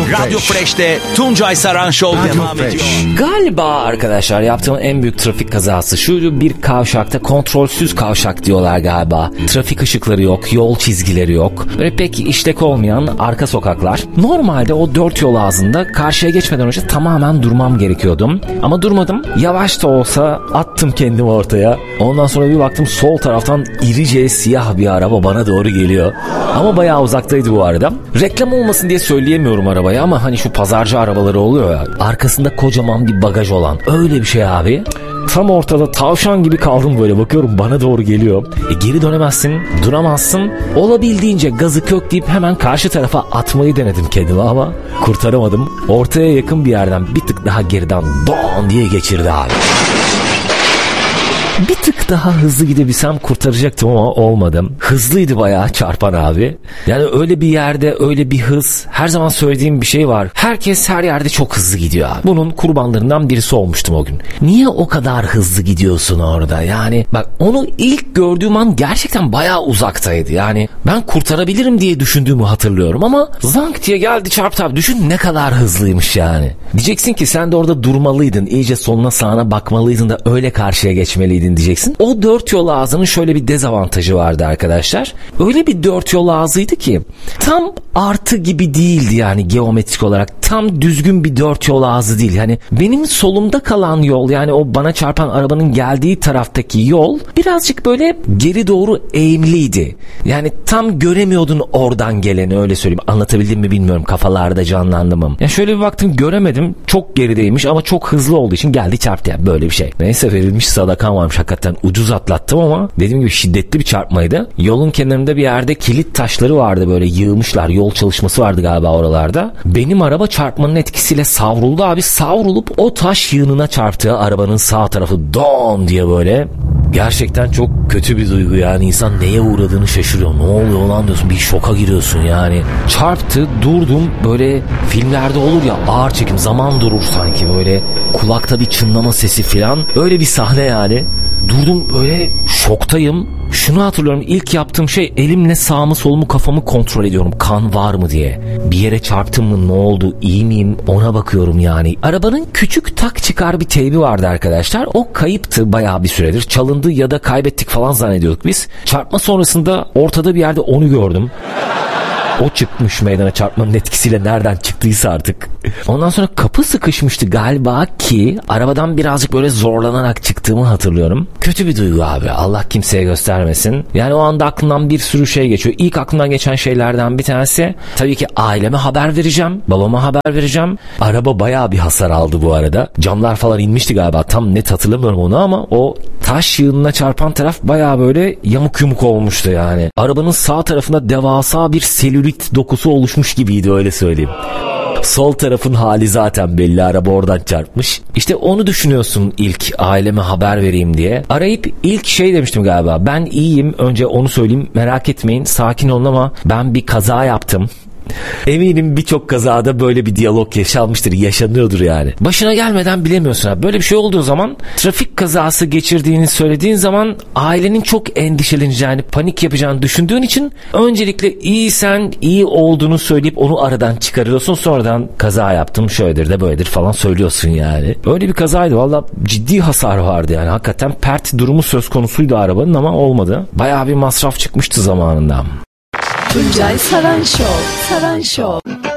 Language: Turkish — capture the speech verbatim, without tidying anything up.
Radyo Fresh'te Tuncay Saran Show devam Fresh. ediyor. Galiba arkadaşlar yaptığım en büyük trafik kazası şuydu: bir kavşakta, kontrolsüz kavşak diyorlar galiba. Trafik ışıkları yok, yol çizgileri yok. Böyle pek işlek olmayan arka sokaklar. Normalde o dört yol ağzında karşıya geçmeden önce tamamen durmam gerekiyordum. Ama durmadım. Yavaş da olsa attım kendimi ortaya. Ondan sonra bir baktım sol taraftan irice siyah bir araba bana doğru geliyor. Ama bayağı uzaktaydı bu arada. Reklam olmasın diye söyleyemiyorum arabaya ama hani şu pazarcı arabaları oluyor ya. Arkasında kocaman bir bagaj olan. Öyle bir şey abi. Tam ortada tavşan gibi kaldım böyle, bakıyorum bana doğru geliyor. E geri dönemezsin, duramazsın. Olabildiğince gazı kökleyip hemen karşı tarafa atmayı denedim kendime ama kurtaramadım. Ortaya yakın bir yerden bir tık daha geriden don diye geçirdi abi. Bir tık daha hızlı gidebilsem kurtaracaktım ama olmadım. Hızlıydı bayağı çarpan abi. Yani öyle bir yerde öyle bir hız. Her zaman söylediğim bir şey var. Herkes her yerde çok hızlı gidiyor abi. Bunun kurbanlarından birisi olmuştum o gün. Niye o kadar hızlı gidiyorsun orada? Yani bak, onu ilk gördüğüm an gerçekten bayağı uzaktaydı. Yani ben kurtarabilirim diye düşündüğümü hatırlıyorum ama zank diye geldi çarptı abi. Düşün ne kadar hızlıymış yani. Diyeceksin ki sen de orada durmalıydın. İyice soluna sağına bakmalıydın da öyle karşıya geçmeliydin diyeceksin. O dört yol ağzının şöyle bir dezavantajı vardı arkadaşlar. Öyle bir dört yol ağzıydı ki tam artı gibi değildi yani geometrik olarak. Tam düzgün bir dört yol ağzı değil. Yani benim solumda kalan yol, yani o bana çarpan arabanın geldiği taraftaki yol birazcık böyle geri doğru eğimliydi. Yani tam göremiyordun oradan geleni, öyle söyleyeyim. Anlatabildim mi bilmiyorum, kafalarda canlandı mı? Ya şöyle bir baktım, göremedim. Çok gerideymiş ama çok hızlı olduğu için geldi çarptı yani, böyle bir şey. Neyse, verilmiş sadakam varmış, hakikaten ucuz atlattım ama dediğim gibi şiddetli bir çarpmaydı. Yolun kenarında bir yerde kilit taşları vardı, böyle yığmışlar. Yol çalışması vardı galiba oralarda. Benim araba çarpmanın etkisiyle savruldu abi. Savrulup o taş yığınına çarptı. Arabanın sağ tarafı don diye böyle. Gerçekten çok kötü bir duygu yani. İnsan neye uğradığını şaşırıyor. Ne oluyor lan diyorsun, bir şoka giriyorsun yani. Çarptı, durdum, böyle filmlerde olur ya, ağır çekim, zaman durur sanki, böyle kulakta bir çınlama sesi filan, öyle bir sahne yani. Durdum, böyle şoktayım. Şunu hatırlıyorum, ilk yaptığım şey elimle sağımı solumu kafamı kontrol ediyorum, kan var mı diye. Bir yere çarptım mı, ne oldu, iyi miyim, ona bakıyorum yani. Arabanın küçük tak çıkar bir teybi vardı arkadaşlar, o kayıptı bayağı bir süredir. Çalındı ya da kaybettik falan zannediyorduk biz. Çarpma sonrasında ortada bir yerde onu gördüm. O çıkmış meydana, çarpmanın etkisiyle nereden çıktıysa artık. Ondan sonra kapı sıkışmıştı galiba ki arabadan birazcık böyle zorlanarak çıktığımı hatırlıyorum. Kötü bir duygu abi, Allah kimseye göstermesin. Yani o anda aklımdan bir sürü şey geçiyor. İlk aklımdan geçen şeylerden bir tanesi tabii ki aileme haber vereceğim, babama haber vereceğim. Araba bayağı bir hasar aldı bu arada. Camlar falan inmişti galiba, tam net hatırlamıyorum onu ama o taş yığınına çarpan taraf bayağı böyle yamuk yumuk olmuştu yani. Arabanın sağ tarafında devasa bir selülit dokusu oluşmuş gibiydi, öyle söyleyeyim. Sol tarafın hali zaten belli, araba oradan çarpmış. İşte onu düşünüyorsun ilk, aileme haber vereyim diye. Arayıp ilk şey demiştim galiba, ben iyiyim, önce onu söyleyeyim, merak etmeyin, sakin olun ama ben bir kaza yaptım. Eminim birçok kazada böyle bir diyalog yaşanmıştır, yaşanıyordur yani. Başına gelmeden bilemiyorsun abi. Böyle bir şey olduğu zaman, trafik kazası geçirdiğini söylediğin zaman ailenin çok endişeleneceğini, panik yapacağını düşündüğün için öncelikle iyi, sen iyi olduğunu söyleyip onu aradan çıkarıyorsun. Sonradan kaza yaptım, şöyledir de böyledir falan söylüyorsun yani. Öyle bir kazaydı valla, ciddi hasar vardı yani. Hakikaten pert durumu söz konusuydu arabanın ama olmadı. Bayağı bir masraf çıkmıştı zamanında. Tuncay Saran Show. Saran Show.